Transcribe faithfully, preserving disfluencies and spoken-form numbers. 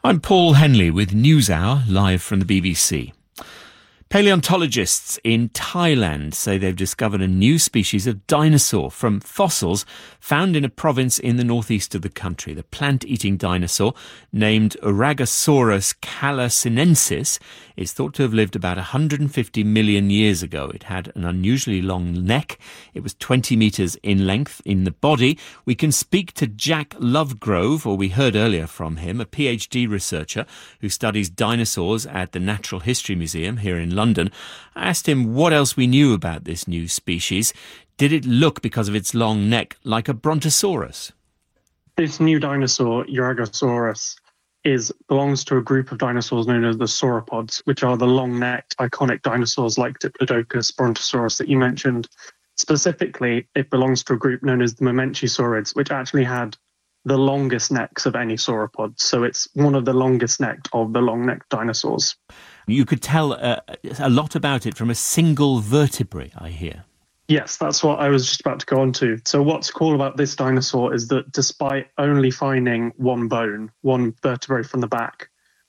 I'm Paul Henley with NewsHour, live from the B B C. Paleontologists in Thailand say they've discovered a new species of dinosaur from fossils found in a province in the northeast of the country. The plant-eating dinosaur, named Uragosaurus calasinensis, is thought to have lived about one hundred fifty million years ago. It had an unusually long neck. It was twenty metres in length in the body. We can speak to Jack Lovegrove, or we heard earlier from him, a PhD researcher who studies dinosaurs at the Natural History Museum here in London. I asked him what else we knew about this new species. Did it look, because of its long neck, like a brontosaurus? This new dinosaur, Uragosaurus, is belongs to a group of dinosaurs known as the sauropods, which are the long-necked, iconic dinosaurs like Diplodocus, Brontosaurus that you mentioned. Specifically, it belongs to a group known as the Mamenchisaurids, which actually had the longest necks of any sauropod. So it's one of the longest necked of the long-necked dinosaurs. You could tell uh, a lot about it from a single vertebrae, I hear. Yes, that's what I was just about to go on to. So what's cool about this dinosaur is that despite only finding one bone, one vertebrae from the back,